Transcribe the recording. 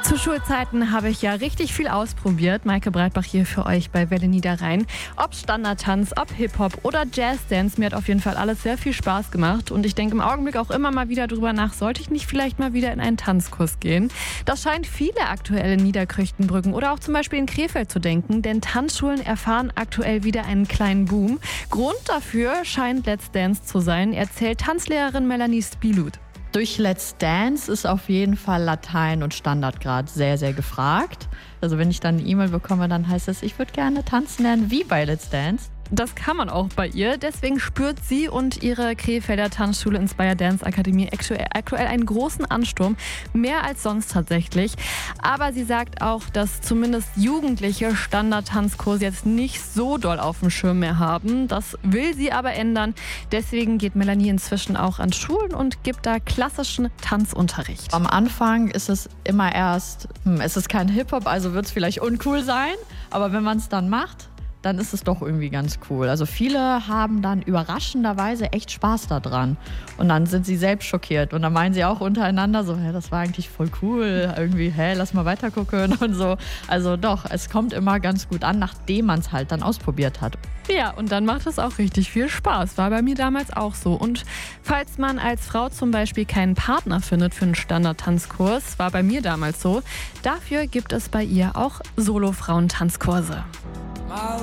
Zu Schulzeiten habe ich ja richtig viel ausprobiert. Maike Breitbach hier für euch bei Welle Niederrhein. Ob Standardtanz, ob Hip-Hop oder Jazzdance, mir hat auf jeden Fall alles sehr viel Spaß gemacht. Und ich denke im Augenblick auch immer mal wieder drüber nach, sollte ich nicht vielleicht mal wieder in einen Tanzkurs gehen? Das scheint viele aktuell in Niederkrechtenbrücken oder auch zum Beispiel in Krefeld zu denken, denn Tanzschulen erfahren aktuell wieder einen kleinen Boom. Grund dafür scheint Let's Dance zu sein, erzählt Tanzlehrerin Melanie Spielud. Durch Let's Dance ist auf jeden Fall Latein und Standard gerade sehr, sehr gefragt. Also wenn ich dann eine E-Mail bekomme, dann heißt es, ich würde gerne tanzen lernen wie bei Let's Dance. Das kann man auch bei ihr. Deswegen spürt sie und ihre Krefelder Tanzschule Inspire Dance Akademie aktuell einen großen Ansturm. Mehr als sonst tatsächlich. Aber sie sagt auch, dass zumindest Jugendliche Standardtanzkurse jetzt nicht so doll auf dem Schirm mehr haben. Das will sie aber ändern. Deswegen geht Melanie inzwischen auch an Schulen und gibt da klassischen Tanzunterricht. Am Anfang ist es immer erst, es ist kein Hip-Hop, also wird es vielleicht uncool sein. Aber wenn man es dann macht, dann ist es doch irgendwie ganz cool. Also viele haben dann überraschenderweise echt Spaß daran. Und dann sind sie selbst schockiert. Und dann meinen sie auch untereinander so, das war eigentlich voll cool. Irgendwie, lass mal weiter gucken und so. Also doch, es kommt immer ganz gut an, nachdem man es halt dann ausprobiert hat. Ja, und dann macht es auch richtig viel Spaß. War bei mir damals auch so. Und falls man als Frau zum Beispiel keinen Partner findet für einen Standardtanzkurs, war bei mir damals so, dafür gibt es bei ihr auch Solo-Frauen-Tanzkurse.